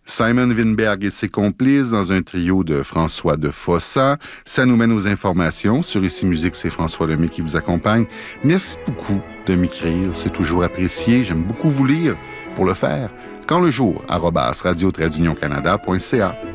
Simon Winberg et ses complices dans un trio de François de Fossa. Ça nous mène aux informations. Sur Ici Musique, c'est François Lemay qui vous accompagne. Merci beaucoup de m'écrire. C'est toujours apprécié. J'aime beaucoup vous lire. Pour le faire, quand le jour, @radio-canada.ca.